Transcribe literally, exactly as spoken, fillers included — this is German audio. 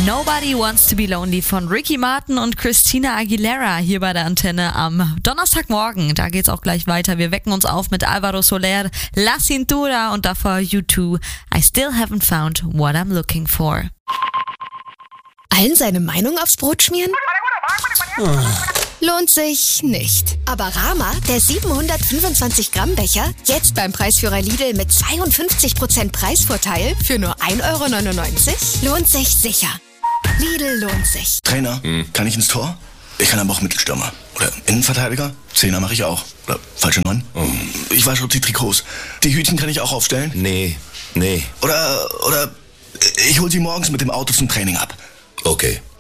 Nobody Wants to Be Lonely von Ricky Martin und Christina Aguilera hier bei der Antenne am Donnerstagmorgen. Da geht's auch gleich weiter. Wir wecken uns auf mit Alvaro Soler, La Cintura und davor U zwei, I Still Haven't Found What I'm Looking For. Allen seine Meinung aufs Brot schmieren? Oh. Lohnt sich nicht. Aber Rama, der siebenhundertfünfundzwanzig Gramm Becher, jetzt beim Preisführer Lidl mit zweiundfünfzig Prozent Preisvorteil für nur ein Euro neunundneunzig, lohnt sich sicher. Lidl lohnt sich. Trainer, hm. kann ich ins Tor? Ich kann aber auch Mittelstürmer. Oder Innenverteidiger? Zehner mache ich auch. Oder falsche Neun? Oh. Ich wasche die Trikots. Die Hütchen kann ich auch aufstellen? Nee, nee. Oder, oder ich hol sie morgens mit dem Auto zum Training ab. Okay.